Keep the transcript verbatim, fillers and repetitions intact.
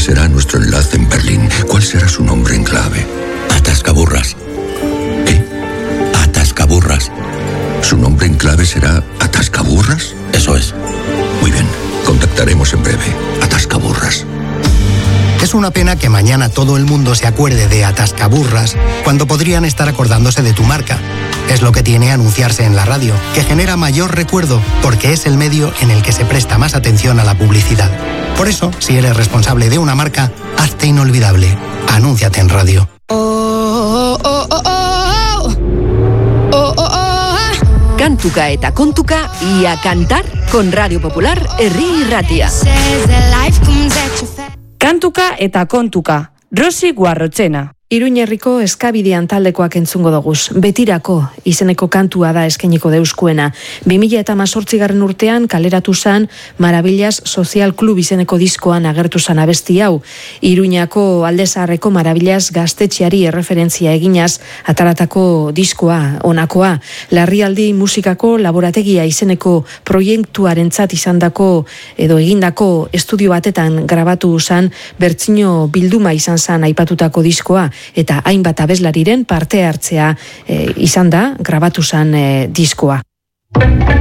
será nuestro enlace en Berlín? ¿Cuál será su nombre en clave? Atascaburras. ¿Qué? Atascaburras. ¿Su nombre en clave será Atascaburras? Eso es. Muy bien, contactaremos en breve. Atascaburras. Es una pena que mañana todo el mundo se acuerde de Atascaburras cuando podrían estar acordándose de tu marca. Es lo que tiene anunciarse en la radio, que genera mayor recuerdo porque es el medio en el que se presta más atención a la publicidad. Por eso, si eres responsable de una marca, hazte inolvidable. Anúnciate en radio. Oh, oh, oh, oh, oh, oh, oh. Kantuka eta kontuka y a cantar con Radio Popular Herri Irratia. Kantuka eta kontuka, Rosi Guarrochena. Iruñerriko eskabidean taldekoak entzungo doguz. Betirako izeneko kantua da eskainiko deuskuena. bi mila eta hamazortzigarren urtean kaleratu zan Marabillas Social Club izeneko diskoan agertu zan abesti hau. Iruñako Aldezaharreko Marabillas gaztetxeari erreferentzia eginaz ataratako diskoa onakoa. Larrialdi musikako laborategia izeneko proiektuarentzat izandako edo egindako estudio batetan grabatu zan bertsio bilduma izan zan aipatutako diskoa. Eta hainbat abeslariren parte hartzea e, izan da grabatu zan e, diskoa.